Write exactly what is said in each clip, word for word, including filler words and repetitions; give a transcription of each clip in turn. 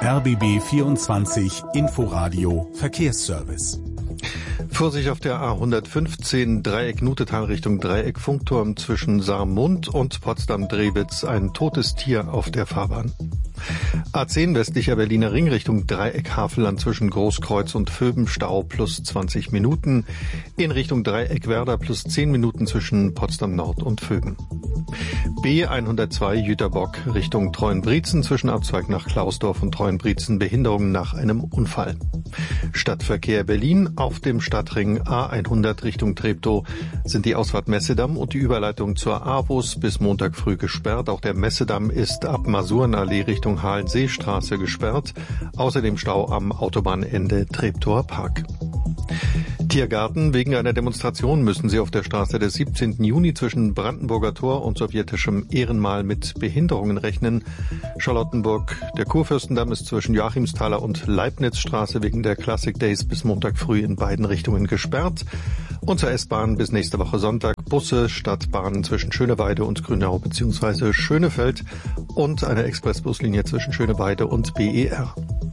R B B vierundzwanzig Inforadio Verkehrsservice. Vorsicht auf der A hundertfünfzehn Dreieck Nutetal Richtung Dreieck Funkturm zwischen Saarmund und Potsdam-Drewitz. Ein totes Tier auf der Fahrbahn. A zehn westlicher Berliner Ring Richtung Dreieck Havelland zwischen Großkreuz und Vöben Stau plus zwanzig Minuten. In Richtung Dreieck Werder plus zehn Minuten zwischen Potsdam Nord und Vöben. B hundertzwei Jüterbock Richtung Treuenbrietzen zwischen Abzweig nach Klausdorf und Treuenbrietzen Behinderung nach einem Unfall. Stadtverkehr Berlin auf dem Stadtring A hundert Richtung Treptow sind die Ausfahrt Messedamm und die Überleitung zur AWUS bis Montag früh gesperrt. Auch der Messedamm ist ab Masurenallee Richtung Halensseestraße gesperrt. Außerdem Stau am Autobahnende Treptower Park. Tiergarten. Wegen einer Demonstration müssen sie auf der Straße des siebzehnten Juni zwischen Brandenburger Tor und sowjetischem Ehrenmal mit Behinderungen rechnen. Charlottenburg. Der Kurfürstendamm ist zwischen Joachimsthaler und Leibnizstraße wegen der Classic Days bis Montag früh in beiden Richtungen gesperrt. Und zur S-Bahn bis nächste Woche Sonntag Busse, Stadtbahnen zwischen Schöneweide und Grünau bzw. Schönefeld und eine Expressbuslinie zwischen Schöneweide und B E R.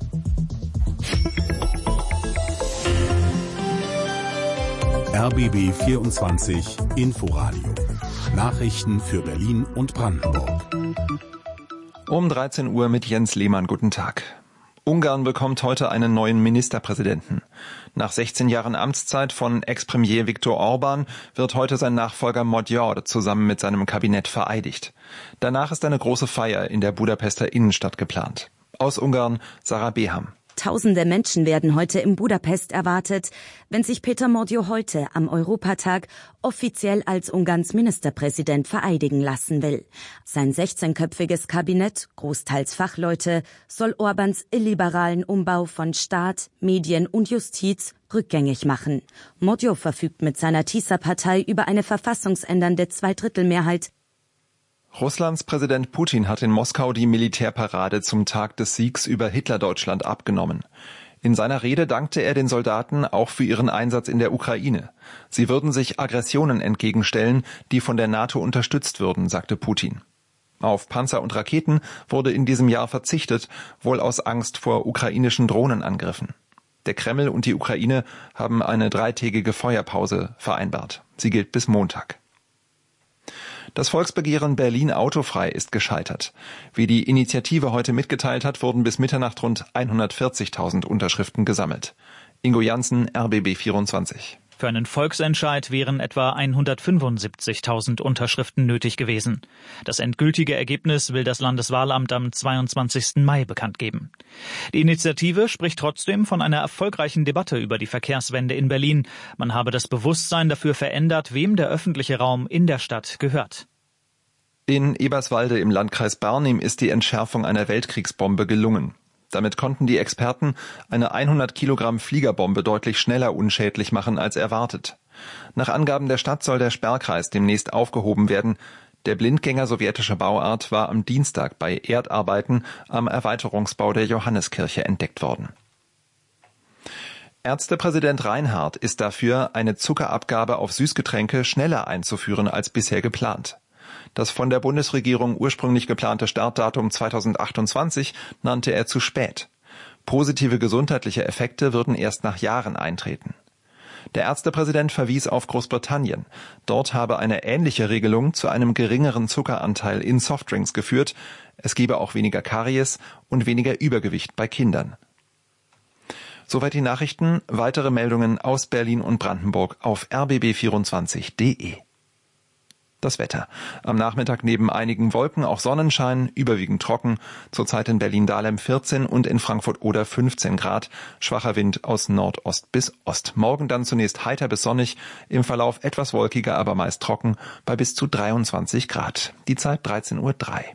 R B B vierundzwanzig Inforadio. Nachrichten für Berlin und Brandenburg. Um dreizehn Uhr mit Jens Lehmann. Guten Tag. Ungarn bekommt heute einen neuen Ministerpräsidenten. Nach sechzehn Jahren Amtszeit von Ex-Premier Viktor Orban wird heute sein Nachfolger Magyar zusammen mit seinem Kabinett vereidigt. Danach ist eine große Feier in der Budapester Innenstadt geplant. Aus Ungarn Sarah Beham. Tausende Menschen werden heute in Budapest erwartet, wenn sich Péter Magyar heute am Europatag offiziell als Ungarns Ministerpräsident vereidigen lassen will. Sein sechzehnköpfiges Kabinett, großteils Fachleute, soll Orbáns illiberalen Umbau von Staat, Medien und Justiz rückgängig machen. Magyar verfügt mit seiner Tisza-Partei über eine verfassungsändernde Zweidrittelmehrheit. Russlands Präsident Putin hat in Moskau die Militärparade zum Tag des Siegs über Hitlerdeutschland abgenommen. In seiner Rede dankte er den Soldaten auch für ihren Einsatz in der Ukraine. Sie würden sich Aggressionen entgegenstellen, die von der NATO unterstützt würden, sagte Putin. Auf Panzer und Raketen wurde in diesem Jahr verzichtet, wohl aus Angst vor ukrainischen Drohnenangriffen. Der Kreml und die Ukraine haben eine dreitägige Feuerpause vereinbart. Sie gilt bis Montag. Das Volksbegehren Berlin autofrei ist gescheitert. Wie die Initiative heute mitgeteilt hat, wurden bis Mitternacht rund hundertvierzigtausend Unterschriften gesammelt. Ingo Janssen, R B B vierundzwanzig. Für einen Volksentscheid wären etwa hundertfünfundsiebzigtausend Unterschriften nötig gewesen. Das endgültige Ergebnis will das Landeswahlamt am zweiundzwanzigsten Mai bekannt geben. Die Initiative spricht trotzdem von einer erfolgreichen Debatte über die Verkehrswende in Berlin. Man habe das Bewusstsein dafür verändert, wem der öffentliche Raum in der Stadt gehört. In Eberswalde im Landkreis Barnim ist die Entschärfung einer Weltkriegsbombe gelungen. Damit konnten die Experten eine hundert Kilogramm Fliegerbombe deutlich schneller unschädlich machen als erwartet. Nach Angaben der Stadt soll der Sperrkreis demnächst aufgehoben werden. Der Blindgänger sowjetischer Bauart war am Dienstag bei Erdarbeiten am Erweiterungsbau der Johanneskirche entdeckt worden. Ärztepräsident Reinhardt ist dafür, eine Zuckerabgabe auf Süßgetränke schneller einzuführen als bisher geplant. Das von der Bundesregierung ursprünglich geplante Startdatum zweitausendachtundzwanzig nannte er zu spät. Positive gesundheitliche Effekte würden erst nach Jahren eintreten. Der Ärztepräsident verwies auf Großbritannien. Dort habe eine ähnliche Regelung zu einem geringeren Zuckeranteil in Softdrinks geführt. Es gebe auch weniger Karies und weniger Übergewicht bei Kindern. Soweit die Nachrichten. Weitere Meldungen aus Berlin und Brandenburg auf r b b vierundzwanzig punkt d e. Das Wetter. Am Nachmittag neben einigen Wolken auch Sonnenschein, überwiegend trocken. Zurzeit in Berlin-Dahlem vierzehn und in Frankfurt-Oder fünfzehn Grad. Schwacher Wind aus Nordost bis Ost. Morgen dann zunächst heiter bis sonnig. Im Verlauf etwas wolkiger, aber meist trocken bei bis zu dreiundzwanzig Grad. Die Zeit dreizehn Uhr drei.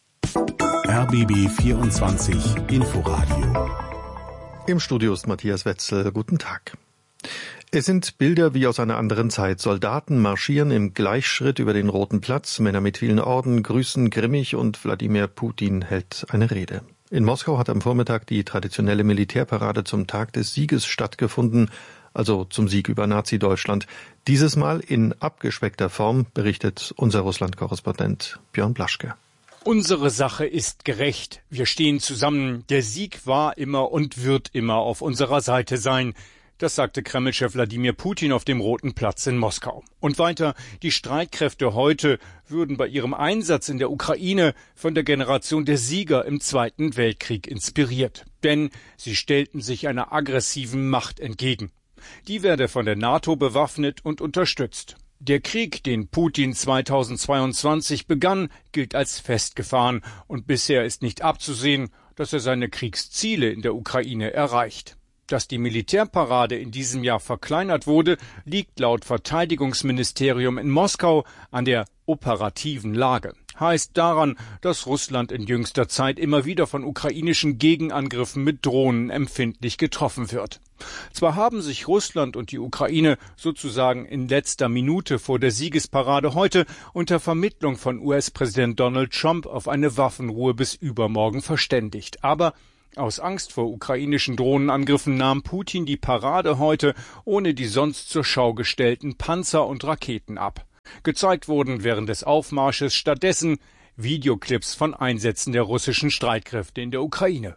R B B vierundzwanzig Inforadio. Im Studio ist Matthias Wetzel. Guten Tag. Es sind Bilder wie aus einer anderen Zeit. Soldaten marschieren im Gleichschritt über den Roten Platz, Männer mit vielen Orden grüßen grimmig und Wladimir Putin hält eine Rede. In Moskau hat am Vormittag die traditionelle Militärparade zum Tag des Sieges stattgefunden, also zum Sieg über Nazi-Deutschland. Dieses Mal in abgespeckter Form, berichtet unser Russland-Korrespondent Björn Blaschke. Unsere Sache ist gerecht. Wir stehen zusammen. Der Sieg war immer und wird immer auf unserer Seite sein. Das sagte Kreml-Chef Wladimir Putin auf dem Roten Platz in Moskau. Und weiter, die Streitkräfte heute würden bei ihrem Einsatz in der Ukraine von der Generation der Sieger im Zweiten Weltkrieg inspiriert. Denn sie stellten sich einer aggressiven Macht entgegen. Die werde von der NATO bewaffnet und unterstützt. Der Krieg, den Putin zweitausendzweiundzwanzig begann, gilt als festgefahren. Und bisher ist nicht abzusehen, dass er seine Kriegsziele in der Ukraine erreicht. Dass die Militärparade in diesem Jahr verkleinert wurde, liegt laut Verteidigungsministerium in Moskau an der operativen Lage. Heißt daran, dass Russland in jüngster Zeit immer wieder von ukrainischen Gegenangriffen mit Drohnen empfindlich getroffen wird. Zwar haben sich Russland und die Ukraine sozusagen in letzter Minute vor der Siegesparade heute unter Vermittlung von U S-Präsident Donald Trump auf eine Waffenruhe bis übermorgen verständigt. Aber aus Angst vor ukrainischen Drohnenangriffen nahm Putin die Parade heute ohne die sonst zur Schau gestellten Panzer und Raketen ab. Gezeigt wurden während des Aufmarsches stattdessen Videoclips von Einsätzen der russischen Streitkräfte in der Ukraine.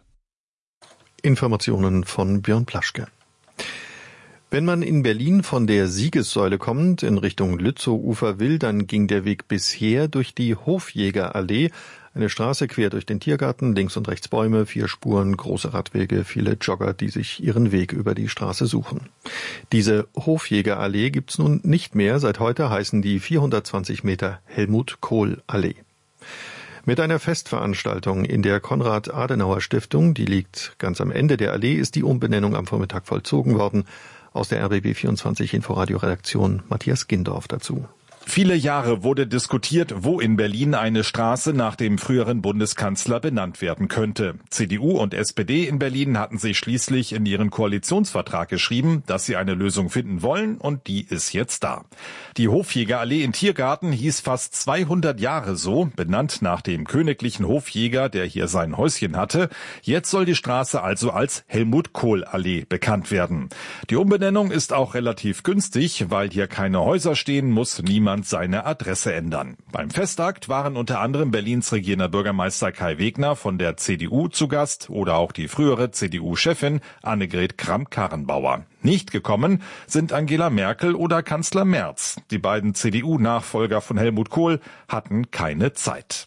Informationen von Björn Plaschke. Wenn man in Berlin von der Siegessäule kommend in Richtung Lützow-Ufer will, dann ging der Weg bisher durch die Hofjägerallee, eine Straße quer durch den Tiergarten, links und rechts Bäume, vier Spuren, große Radwege, viele Jogger, die sich ihren Weg über die Straße suchen. Diese Hofjägerallee gibt's nun nicht mehr. Seit heute heißen die vierhundertzwanzig Meter Helmut-Kohl-Allee. Mit einer Festveranstaltung in der Konrad-Adenauer-Stiftung, die liegt ganz am Ende der Allee, ist die Umbenennung am Vormittag vollzogen worden. Aus der R B B vierundzwanzig Inforadio-Redaktion Matthias Gindorf dazu. Viele Jahre wurde diskutiert, wo in Berlin eine Straße nach dem früheren Bundeskanzler benannt werden könnte. C D U und S P D in Berlin hatten sich schließlich in ihren Koalitionsvertrag geschrieben, dass sie eine Lösung finden wollen, und die ist jetzt da. Die Hofjägerallee in Tiergarten hieß fast zweihundert Jahre so, benannt nach dem königlichen Hofjäger, der hier sein Häuschen hatte. Jetzt soll die Straße also als Helmut-Kohl-Allee bekannt werden. Die Umbenennung ist auch relativ günstig, weil hier keine Häuser stehen, muss niemand seine Adresse ändern. Beim Festakt waren unter anderem Berlins regierender Bürgermeister Kai Wegner von der C D U zu Gast oder auch die frühere C D U-Chefin Annegret Kramp-Karrenbauer. Nicht gekommen sind Angela Merkel oder Kanzler Merz. Die beiden C D U-Nachfolger von Helmut Kohl hatten keine Zeit.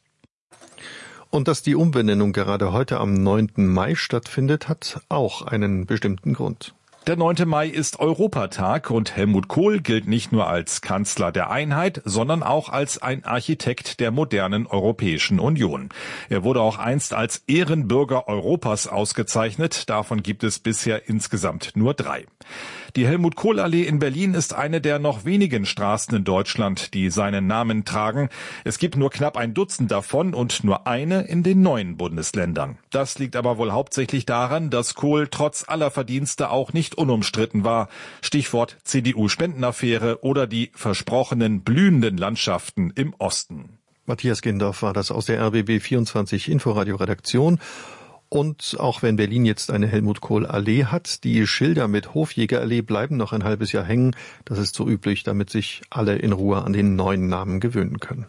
Und dass die Umbenennung gerade heute am neunten Mai stattfindet, hat auch einen bestimmten Grund. Der neunte Mai ist Europatag und Helmut Kohl gilt nicht nur als Kanzler der Einheit, sondern auch als ein Architekt der modernen Europäischen Union. Er wurde auch einst als Ehrenbürger Europas ausgezeichnet, davon gibt es bisher insgesamt nur drei. Die Helmut-Kohl-Allee in Berlin ist eine der noch wenigen Straßen in Deutschland, die seinen Namen tragen. Es gibt nur knapp ein Dutzend davon und nur eine in den neuen Bundesländern. Das liegt aber wohl hauptsächlich daran, dass Kohl trotz aller Verdienste auch nicht unumstritten war. Stichwort C D U-Spendenaffäre oder die versprochenen blühenden Landschaften im Osten. Matthias Gindorf war das aus der R B B vierundzwanzig Inforadio-Redaktion. Und auch wenn Berlin jetzt eine Helmut-Kohl-Allee hat, die Schilder mit Hofjägerallee bleiben noch ein halbes Jahr hängen. Das ist so üblich, damit sich alle in Ruhe an den neuen Namen gewöhnen können.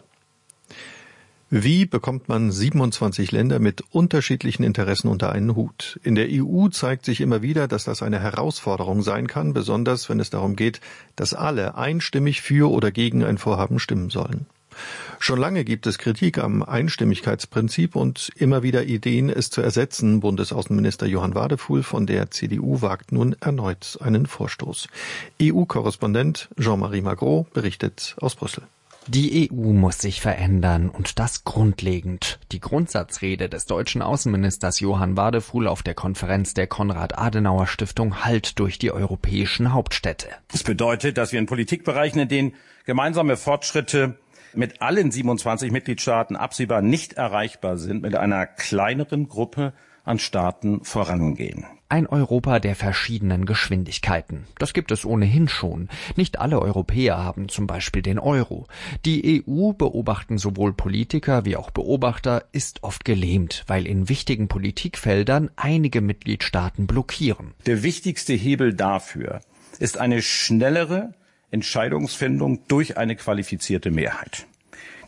Wie bekommt man siebenundzwanzig Länder mit unterschiedlichen Interessen unter einen Hut? In der E U zeigt sich immer wieder, dass das eine Herausforderung sein kann, besonders wenn es darum geht, dass alle einstimmig für oder gegen ein Vorhaben stimmen sollen. Schon lange gibt es Kritik am Einstimmigkeitsprinzip und immer wieder Ideen, es zu ersetzen. Bundesaußenminister Johann Wadefuhl von der C D U wagt nun erneut einen Vorstoß. E U-Korrespondent Jean-Marie Magro berichtet aus Brüssel. Die E U muss sich verändern und das grundlegend. Die Grundsatzrede des deutschen Außenministers Johann Wadefuhl auf der Konferenz der Konrad-Adenauer-Stiftung hallt durch die europäischen Hauptstädte. Das bedeutet, dass wir in Politikbereichen, in denen gemeinsame Fortschritte mit allen siebenundzwanzig Mitgliedstaaten absehbar nicht erreichbar sind, mit einer kleineren Gruppe an Staaten vorangehen. Ein Europa der verschiedenen Geschwindigkeiten. Das gibt es ohnehin schon. Nicht alle Europäer haben zum Beispiel den Euro. Die E U, beobachten sowohl Politiker wie auch Beobachter, ist oft gelähmt, weil in wichtigen Politikfeldern einige Mitgliedstaaten blockieren. Der wichtigste Hebel dafür ist eine schnellere Entscheidungsfindung durch eine qualifizierte Mehrheit.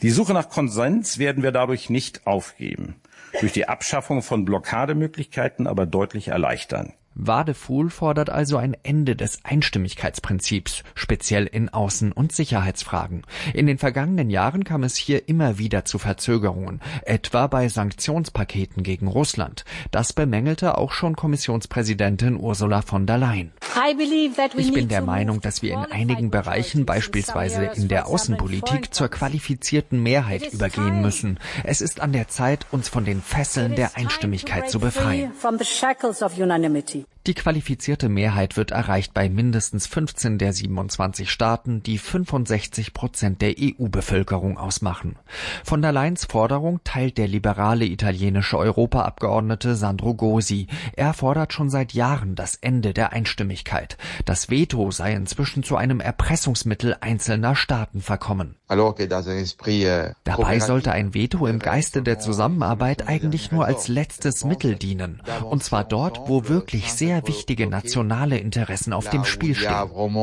Die Suche nach Konsens werden wir dadurch nicht aufgeben, durch die Abschaffung von Blockademöglichkeiten aber deutlich erleichtern. Wadefuhl fordert also ein Ende des Einstimmigkeitsprinzips, speziell in Außen- und Sicherheitsfragen. In den vergangenen Jahren kam es hier immer wieder zu Verzögerungen, etwa bei Sanktionspaketen gegen Russland. Das bemängelte auch schon Kommissionspräsidentin Ursula von der Leyen. Ich bin der Meinung, dass wir in einigen Bereichen, beispielsweise in der Außenpolitik, zur qualifizierten Mehrheit übergehen müssen. Es ist an der Zeit, uns von den Fesseln der Einstimmigkeit zu befreien. Die qualifizierte Mehrheit wird erreicht bei mindestens fünfzehn der siebenundzwanzig Staaten, die fünfundsechzig Prozent der E U-Bevölkerung ausmachen. Von der Leyens Forderung teilt der liberale italienische Europaabgeordnete Sandro Gosi. Er fordert schon seit Jahren das Ende der Einstimmigkeit. Das Veto sei inzwischen zu einem Erpressungsmittel einzelner Staaten verkommen. Dabei sollte ein Veto im Geiste der Zusammenarbeit eigentlich nur als letztes Mittel dienen. Und zwar dort, wo wirklich sehr wichtige nationale Interessen auf dem Spiel stehen.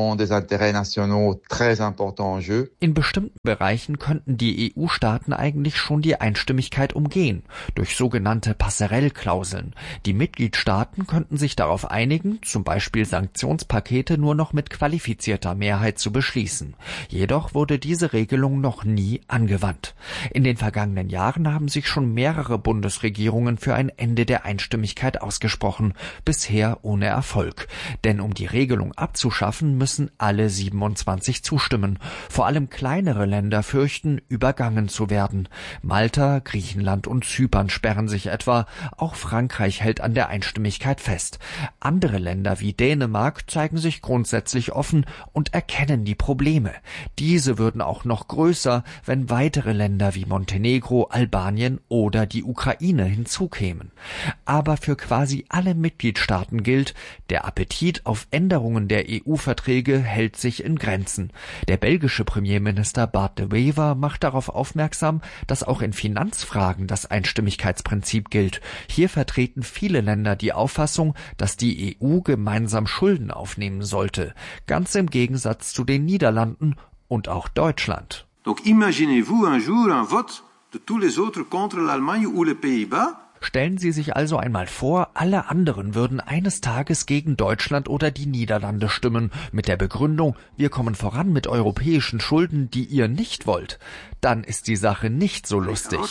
In bestimmten Bereichen könnten die E U-Staaten eigentlich schon die Einstimmigkeit umgehen, durch sogenannte Passerelle-Klauseln. Die Mitgliedstaaten könnten sich darauf einigen, zum Beispiel Sanktionspakete nur noch mit qualifizierter Mehrheit zu beschließen. Jedoch wurde diese Regelung noch nie angewandt. In den vergangenen Jahren haben sich schon mehrere Bundesregierungen für ein Ende der Einstimmigkeit ausgesprochen, bisher ohne Erfolg. Denn um die Regelung abzuschaffen, müssen alle siebenundzwanzig zustimmen. Vor allem kleinere Länder fürchten, übergangen zu werden. Malta, Griechenland und Zypern sperren sich etwa. Auch Frankreich hält an der Einstimmigkeit fest. Andere Länder wie Dänemark zeigen sich grundsätzlich offen und erkennen die Probleme. Diese würden auch noch größer, wenn weitere Länder wie Montenegro, Albanien oder die Ukraine hinzukämen. Aber für quasi alle Mitgliedstaaten gilt, der Appetit auf Änderungen der E U-Verträge hält sich in Grenzen. Der belgische Premierminister Bart de Wever macht darauf aufmerksam, dass auch in Finanzfragen das Einstimmigkeitsprinzip gilt. Hier vertreten viele Länder die Auffassung, dass die E U gemeinsam Schulden aufnehmen sollte, ganz im Gegensatz zu den Niederlanden und auch Deutschland. Donc imaginez-vous un jour un vote de tous les autres contre l'Allemagne ou les Pays-Bas? Stellen Sie sich also einmal vor, alle anderen würden eines Tages gegen Deutschland oder die Niederlande stimmen, mit der Begründung, wir kommen voran mit europäischen Schulden, die ihr nicht wollt. Dann ist die Sache nicht so lustig.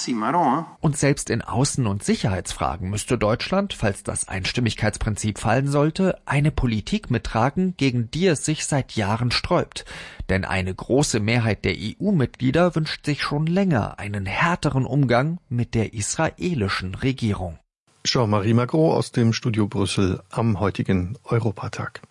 Und selbst in Außen- und Sicherheitsfragen müsste Deutschland, falls das Einstimmigkeitsprinzip fallen sollte, eine Politik mittragen, gegen die es sich seit Jahren sträubt. Denn eine große Mehrheit der E U-Mitglieder wünscht sich schon länger einen härteren Umgang mit der israelischen Regierung. Jean-Marie Magro aus dem Studio Brüssel am heutigen Europatag.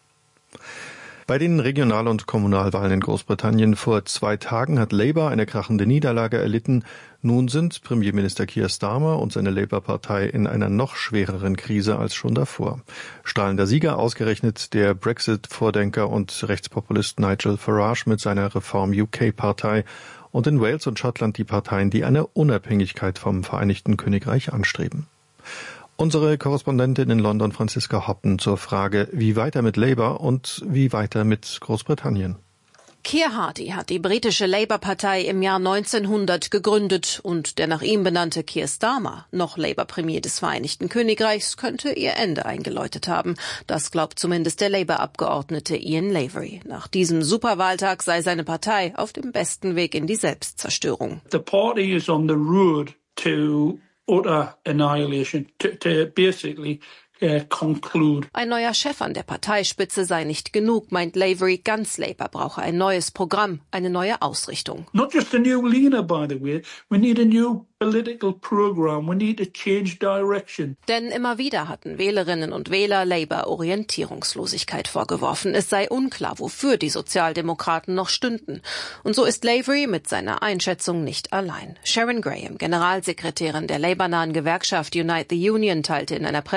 Bei den Regional- und Kommunalwahlen in Großbritannien vor zwei Tagen hat Labour eine krachende Niederlage erlitten. Nun sind Premierminister Keir Starmer und seine Labour-Partei in einer noch schwereren Krise als schon davor. Strahlender Sieger ausgerechnet der Brexit-Vordenker und Rechtspopulist Nigel Farage mit seiner Reform-U K-Partei und in Wales und Schottland die Parteien, die eine Unabhängigkeit vom Vereinigten Königreich anstreben. Unsere Korrespondentin in London, Franziska Hoppen, zur Frage, wie weiter mit Labour und wie weiter mit Großbritannien. Keir Hardie hat die britische Labour-Partei im Jahr neunzehnhundert gegründet und der nach ihm benannte Keir Starmer, noch Labour-Premier des Vereinigten Königreichs, könnte ihr Ende eingeläutet haben. Das glaubt zumindest der Labour-Abgeordnete Ian Lavery. Nach diesem Superwahltag sei seine Partei auf dem besten Weg in die Selbstzerstörung. The party is on the road to utter annihilation, to, to basically uh, conclude. Ein neuer Chef an der Parteispitze sei nicht genug, meint Lavery. Ganz Labour brauche ein neues Programm, eine neue Ausrichtung. Not just a new leader, by the way. We need a new political program. We need to change direction. Denn immer wieder hatten Wählerinnen und Wähler Labour Orientierungslosigkeit vorgeworfen. Es sei unklar, wofür die Sozialdemokraten noch stünden. Und so ist Lavery mit seiner Einschätzung nicht allein. Sharon Graham, Generalsekretärin der Labour-nahen Gewerkschaft Unite the Union, teilte in einer Pressemitteilung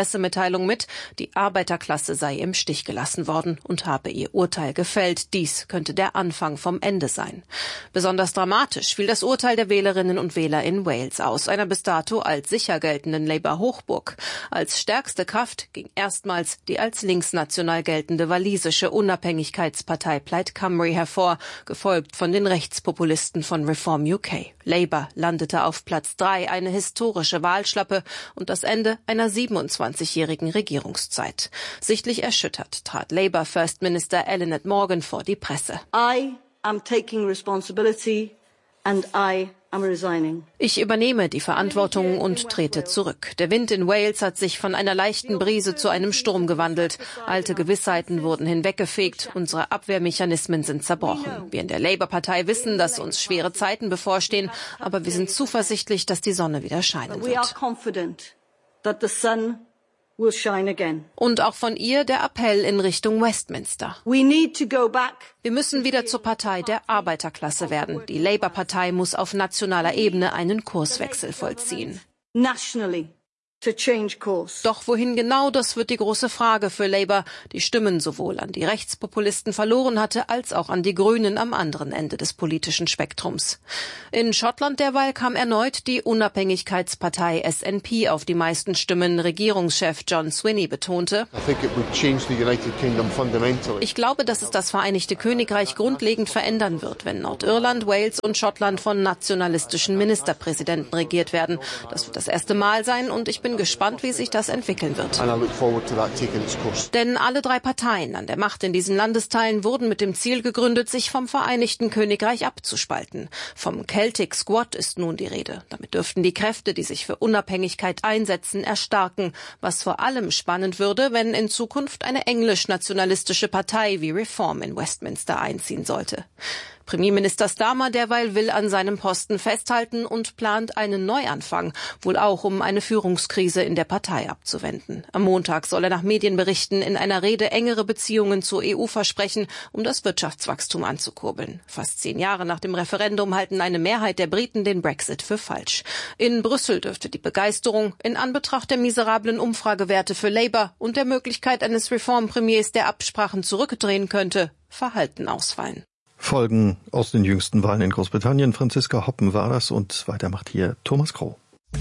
Pressemitteilung mit, die Arbeiterklasse sei im Stich gelassen worden und habe ihr Urteil gefällt. Dies könnte der Anfang vom Ende sein. Besonders dramatisch fiel das Urteil der Wählerinnen und Wähler in Wales aus, einer bis dato als sicher geltenden Labour-Hochburg. Als stärkste Kraft ging erstmals die als linksnational geltende walisische Unabhängigkeitspartei Plaid Cymru hervor, gefolgt von den Rechtspopulisten von Reform U K. Labour landete auf Platz drei, eine historische Wahlschlappe und das Ende einer siebenundzwanzigjährigen Regierungszeit. Sichtlich erschüttert trat Labour First Minister Eluned Morgan vor die Presse. I am taking responsibility and I am resigning. Ich übernehme die Verantwortung und trete zurück. Der Wind in Wales hat sich von einer leichten Brise zu einem Sturm gewandelt. Alte Gewissheiten wurden hinweggefegt. Unsere Abwehrmechanismen sind zerbrochen. Wir in der Labour-Partei wissen, dass uns schwere Zeiten bevorstehen, aber wir sind zuversichtlich, dass die Sonne wieder scheinen wird. Will shine again. Und auch von ihr der Appell in Richtung Westminster. We need to go back. Wir müssen wieder zur Partei der Arbeiterklasse werden. Die Labour-Partei muss auf nationaler Ebene einen Kurswechsel vollziehen. Nationally. To change course. Doch wohin genau, das wird die große Frage für Labour, die Stimmen sowohl an die Rechtspopulisten verloren hatte, als auch an die Grünen am anderen Ende des politischen Spektrums. In Schottland derweil kam erneut die Unabhängigkeitspartei S N P auf die meisten Stimmen. Regierungschef John Swinney betonte: Ich glaube, dass es das Vereinigte Königreich grundlegend verändern wird, wenn Nordirland, Wales und Schottland von nationalistischen Ministerpräsidenten regiert werden. Das wird das erste Mal sein und ich bin gespannt, wie sich das entwickeln wird. Denn alle drei Parteien an der Macht in diesen Landesteilen wurden mit dem Ziel gegründet, sich vom Vereinigten Königreich abzuspalten. Vom Celtic Squad ist nun die Rede. Damit dürften die Kräfte, die sich für Unabhängigkeit einsetzen, erstarken. Was vor allem spannend würde, wenn in Zukunft eine englisch-nationalistische Partei wie Reform in Westminster einziehen sollte. Premierminister Starmer derweil will an seinem Posten festhalten und plant einen Neuanfang, wohl auch um eine Führungskrise in der Partei abzuwenden. Am Montag soll er nach Medienberichten in einer Rede engere Beziehungen zur E U versprechen, um das Wirtschaftswachstum anzukurbeln. Fast zehn Jahre nach dem Referendum halten eine Mehrheit der Briten den Brexit für falsch. In Brüssel dürfte die Begeisterung in Anbetracht der miserablen Umfragewerte für Labour und der Möglichkeit eines Reformpremiers, der Absprachen zurückdrehen könnte, verhalten ausfallen. Folgen aus den jüngsten Wahlen in Großbritannien. Franziska Hoppen war das und weiter macht hier Thomas Kroh.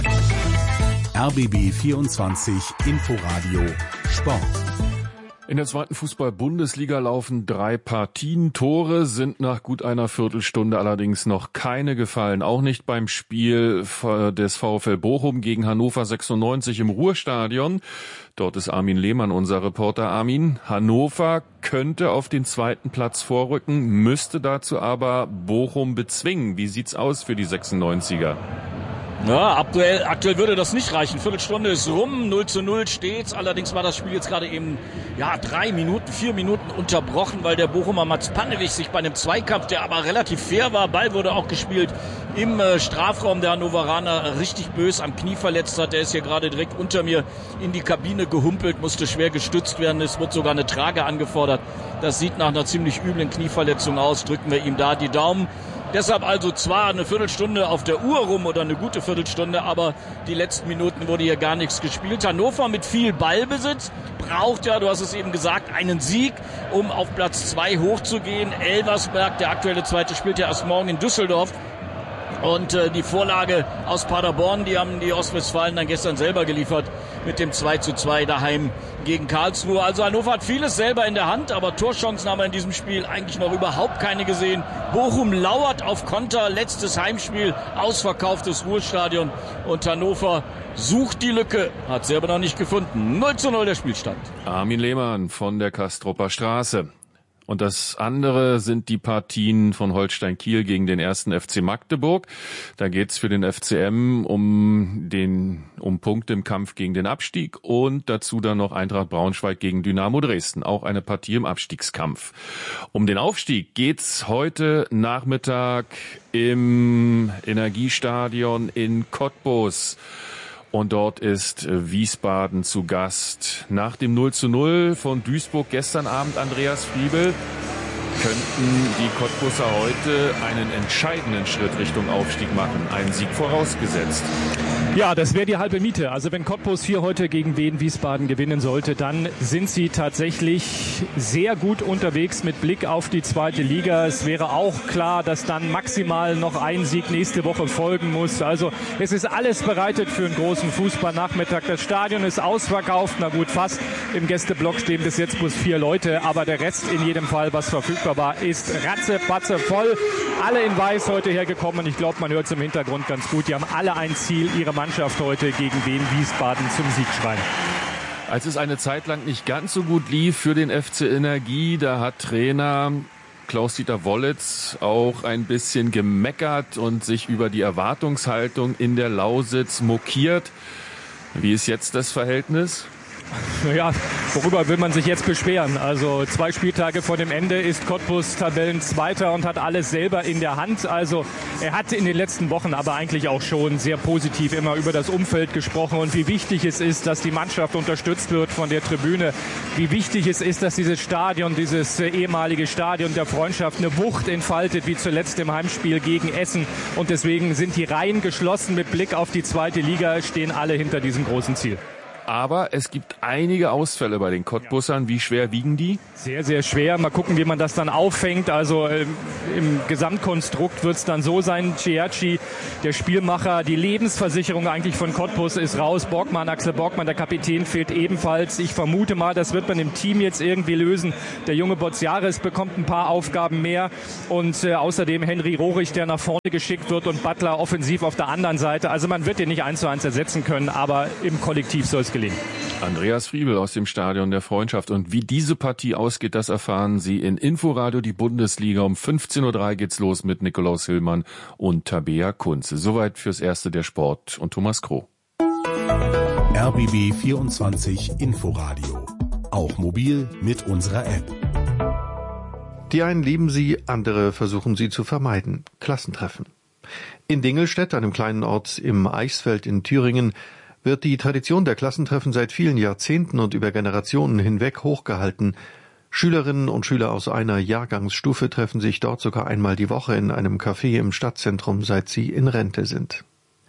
R B B vierundzwanzig Inforadio Sport. In der zweiten Fußball-Bundesliga laufen drei Partien. Tore sind nach gut einer Viertelstunde allerdings noch keine gefallen. Auch nicht beim Spiel des VfL Bochum gegen Hannover sechsundneunzig im Ruhrstadion. Dort ist Armin Lehmann unser Reporter. Armin, Hannover könnte auf den zweiten Platz vorrücken, müsste dazu aber Bochum bezwingen. Wie sieht's aus für die sechsundneunziger? Ja, aktuell, aktuell würde das nicht reichen. Viertelstunde ist rum, null zu null steht's. Allerdings war das Spiel jetzt gerade eben, ja, drei Minuten, vier Minuten unterbrochen, weil der Bochumer Mats Panewich sich bei einem Zweikampf, der aber relativ fair war, Ball wurde auch gespielt, im äh, Strafraum der Hannoveraner richtig bös am Knie verletzt hat. Der ist hier gerade direkt unter mir in die Kabine gehumpelt, musste schwer gestützt werden. Es wird sogar eine Trage angefordert. Das sieht nach einer ziemlich üblen Knieverletzung aus. Drücken wir ihm da die Daumen. Deshalb also zwar eine Viertelstunde auf der Uhr rum oder eine gute Viertelstunde, aber die letzten Minuten wurde hier gar nichts gespielt. Hannover mit viel Ballbesitz braucht ja, du hast es eben gesagt, einen Sieg, um auf Platz zwei hochzugehen. Elversberg, der aktuelle Zweite, spielt ja erst morgen in Düsseldorf. Und äh, die Vorlage aus Paderborn, die haben die Ostwestfalen dann gestern selber geliefert mit dem zwei zu zwei daheim gegen Karlsruhe. Also Hannover hat vieles selber in der Hand, aber Torchancen haben wir in diesem Spiel eigentlich noch überhaupt keine gesehen. Bochum lauert auf Konter, letztes Heimspiel, ausverkauftes Ruhrstadion und Hannover sucht die Lücke, hat sie aber noch nicht gefunden. null zu null der Spielstand. Armin Lehmann von der Kastropper Straße. Und das andere sind die Partien von Holstein Kiel gegen den ersten F C Magdeburg. Da geht's für den F C M um den um Punkte im Kampf gegen den Abstieg und dazu dann noch Eintracht Braunschweig gegen Dynamo Dresden, auch eine Partie im Abstiegskampf. Um den Aufstieg geht's heute Nachmittag im Energiestadion in Cottbus. Und dort ist Wiesbaden zu Gast. Nach dem null zu null von Duisburg gestern Abend, Andreas Friebel, könnten die Cottbusser heute einen entscheidenden Schritt Richtung Aufstieg machen. Einen Sieg vorausgesetzt. Ja, das wäre die halbe Miete. Also wenn Cottbus hier heute gegen Wien Wiesbaden gewinnen sollte, dann sind sie tatsächlich sehr gut unterwegs mit Blick auf die zweite Liga. Es wäre auch klar, dass dann maximal noch ein Sieg nächste Woche folgen muss. Also es ist alles bereitet für einen großen Fußballnachmittag. Das Stadion ist ausverkauft. Na gut, fast. Im Gästeblock stehen bis jetzt bloß vier Leute. Aber der Rest in jedem Fall, was verfügbar war, ist ratzepatze voll. Alle in Weiß heute hergekommen. Und ich glaube, man hört es im Hintergrund ganz gut. Die haben alle ein Ziel, ihre Mannschaft heute gegen Wien Wiesbaden zum Sieg schreien. Als es eine Zeit lang nicht ganz so gut lief für den F C Energie, da hat Trainer Klaus-Dieter Wollitz auch ein bisschen gemeckert und sich über die Erwartungshaltung in der Lausitz mokiert. Wie ist jetzt das Verhältnis? Ja, worüber will man sich jetzt beschweren? Also zwei Spieltage vor dem Ende ist Cottbus Tabellenzweiter und hat alles selber in der Hand. Also er hatte in den letzten Wochen aber eigentlich auch schon sehr positiv immer über das Umfeld gesprochen und wie wichtig es ist, dass die Mannschaft unterstützt wird von der Tribüne. Wie wichtig es ist, dass dieses Stadion, dieses ehemalige Stadion der Freundschaft eine Wucht entfaltet, wie zuletzt im Heimspiel gegen Essen. Und deswegen sind die Reihen geschlossen mit Blick auf die zweite Liga, stehen alle hinter diesem großen Ziel. Aber es gibt einige Ausfälle bei den Cottbussern. Wie schwer wiegen die? Sehr, sehr schwer. Mal gucken, wie man das dann auffängt. Also äh, im Gesamtkonstrukt wird es dann so sein. Ciacci, der Spielmacher, die Lebensversicherung eigentlich von Cottbus ist raus. Borgmann, Axel Borgmann, der Kapitän, fehlt ebenfalls. Ich vermute mal, das wird man im Team jetzt irgendwie lösen. Der junge Boziaris bekommt ein paar Aufgaben mehr. Und äh, außerdem Henry Rohrig, der nach vorne geschickt wird und Butler offensiv auf der anderen Seite. Also man wird den nicht eins zu eins ersetzen können, aber im Kollektiv soll es gelingen. Andreas Friebel aus dem Stadion der Freundschaft. Und wie diese Partie ausgeht, das erfahren Sie in Inforadio die Bundesliga. Um fünfzehn Uhr drei geht's los mit Nikolaus Hillmann und Tabea Kunze. Soweit fürs Erste der Sport und Thomas Kroh. R B B vierundzwanzig Inforadio. Auch mobil mit unserer App. Die einen lieben sie, andere versuchen sie zu vermeiden. Klassentreffen. In Dingelstedt, einem kleinen Ort im Eichsfeld in Thüringen, wird die Tradition der Klassentreffen seit vielen Jahrzehnten und über Generationen hinweg hochgehalten. Schülerinnen und Schüler aus einer Jahrgangsstufe treffen sich dort sogar einmal die Woche in einem Café im Stadtzentrum, seit sie in Rente sind.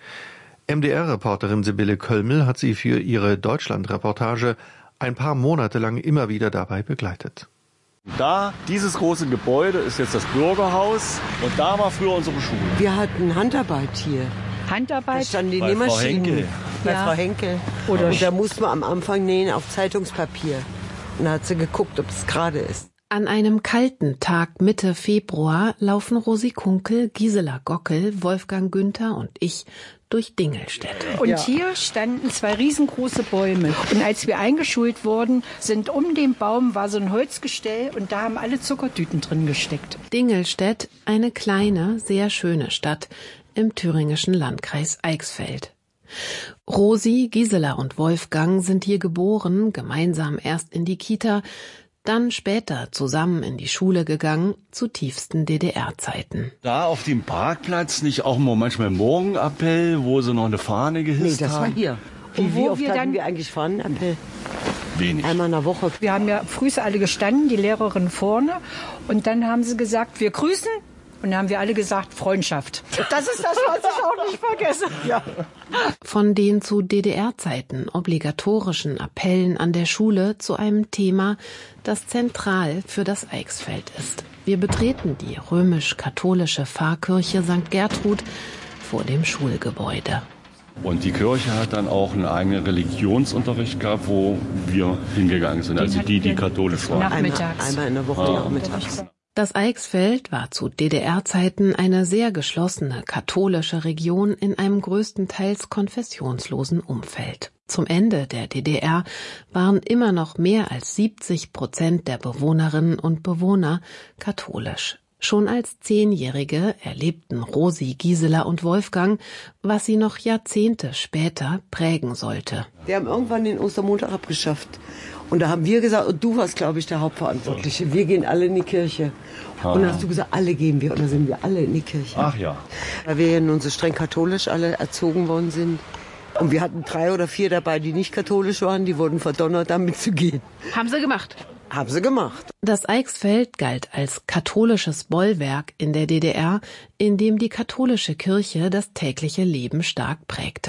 M D R-Reporterin Sibylle Köllmel hat sie für ihre Deutschland-Reportage ein paar Monate lang immer wieder dabei begleitet. Da, dieses große Gebäude ist jetzt das Bürgerhaus und da war früher unsere Schule. Wir hatten Handarbeit hier. Handarbeit? Da standen die Bei Frau Nähmaschinen. Henkel. Bei Ja. Frau Henkel. Oder und da musste man am Anfang nähen auf Zeitungspapier. Und da hat sie geguckt, ob es gerade ist. An einem kalten Tag Mitte Februar laufen Rosi Kunkel, Gisela Gockel, Wolfgang Günther und ich durch Dingelstedt. Und Ja. hier standen zwei riesengroße Bäume. Und als wir eingeschult wurden, sind um den Baum war so ein Holzgestell und da haben alle Zuckertüten drin gesteckt. Dingelstedt, eine kleine, sehr schöne Stadt im thüringischen Landkreis Eichsfeld. Rosi, Gisela und Wolfgang sind hier geboren, gemeinsam erst in die Kita, dann später zusammen in die Schule gegangen, zu tiefsten D D R-Zeiten. Da auf dem Parkplatz nicht auch mal manchmal Morgenappell, wo sie noch eine Fahne gehisst Nee, das war haben? hier. Und Wie, wo wie oft wir hatten dann- wir eigentlich Fahnenappell? Wenig. Einmal in der Woche. Wir haben ja früh alle gestanden, die Lehrerin vorne. Und dann haben sie gesagt, wir grüßen. Und dann haben wir alle gesagt, Freundschaft. Das ist das, was ich auch nicht vergesse. Ja. Von den zu D D R-Zeiten obligatorischen Appellen an der Schule zu einem Thema, das zentral für das Eichsfeld ist. Wir betreten die römisch-katholische Pfarrkirche Sankt Gertrud vor dem Schulgebäude. Und die Kirche hat dann auch einen eigenen Religionsunterricht gehabt, wo wir hingegangen sind, also die, die katholisch waren. Nachmittags. Einmal in der Woche Ah. nachmittags. Das Eichsfeld war zu D D R-Zeiten eine sehr geschlossene katholische Region in einem größtenteils konfessionslosen Umfeld. Zum Ende der D D R waren immer noch mehr als siebzig Prozent der Bewohnerinnen und Bewohner katholisch. Schon als Zehnjährige erlebten Rosi, Gisela und Wolfgang, was sie noch Jahrzehnte später prägen sollte. Wir haben irgendwann den Ostermontag abgeschafft. Und da haben wir gesagt, und du warst, glaube ich, der Hauptverantwortliche, wir gehen alle in die Kirche. Ah. Und dann hast du gesagt, alle gehen wir. Und dann sind wir alle in die Kirche. Ach ja. Weil wir ja nun so streng katholisch alle erzogen worden sind. Und wir hatten drei oder vier dabei, die nicht katholisch waren, die wurden verdonnert, damit zu gehen. Haben sie gemacht. Haben sie gemacht. Das Eichsfeld galt als katholisches Bollwerk in der D D R, in dem die katholische Kirche das tägliche Leben stark prägte.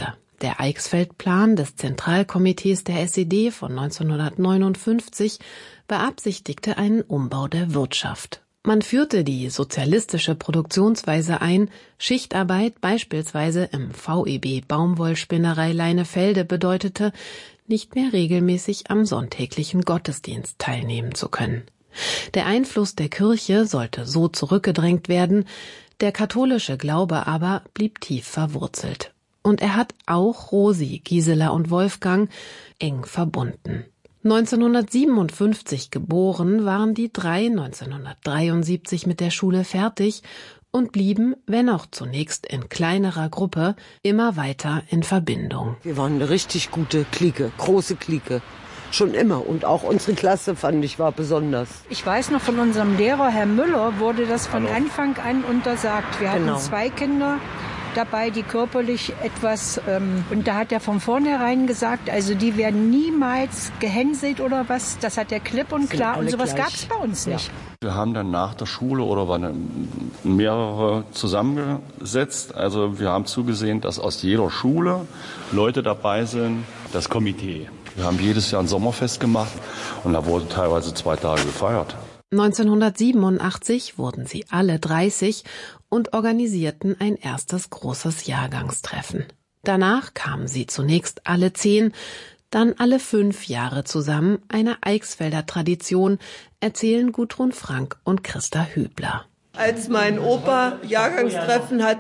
Der Eichsfeld-Plan des Zentralkomitees der S E D von neunzehnhundertneunundfünfzig beabsichtigte einen Umbau der Wirtschaft. Man führte die sozialistische Produktionsweise ein. Schichtarbeit beispielsweise im V E B Baumwollspinnerei Leinefelde bedeutete, nicht mehr regelmäßig am sonntäglichen Gottesdienst teilnehmen zu können. Der Einfluss der Kirche sollte so zurückgedrängt werden, der katholische Glaube aber blieb tief verwurzelt. Und er hat auch Rosi, Gisela und Wolfgang eng verbunden. neunzehnhundertsiebenundfünfzig geboren, waren die drei neunzehnhundertdreiundsiebzig mit der Schule fertig und blieben, wenn auch zunächst in kleinerer Gruppe, immer weiter in Verbindung. Wir waren eine richtig gute Clique, große Clique. Schon immer. Und auch unsere Klasse, fand ich, war besonders. Ich weiß noch, von unserem Lehrer, Herr Müller, wurde das von Hallo. Anfang an untersagt. Wir Genau. hatten zwei Kinder dabei, die körperlich etwas, ähm, und da hat er von vornherein gesagt, also die werden niemals gehänselt oder was. Das hat er klipp und Sind klar. Und alle sowas gleich. gab es bei uns nicht. Wir haben dann nach der Schule oder waren mehrere zusammengesetzt. Also wir haben zugesehen, dass aus jeder Schule Leute dabei sind. Das Komitee. Wir haben jedes Jahr ein Sommerfest gemacht und da wurde teilweise zwei Tage gefeiert. neunzehnhundertsiebenundachtzig wurden sie alle dreißig und organisierten ein erstes großes Jahrgangstreffen. Danach kamen sie zunächst alle zehn, dann alle fünf Jahre zusammen, eine Eichsfelder Tradition, erzählen Gudrun Frank und Christa Hübler. Als mein Opa Jahrgangstreffen hat,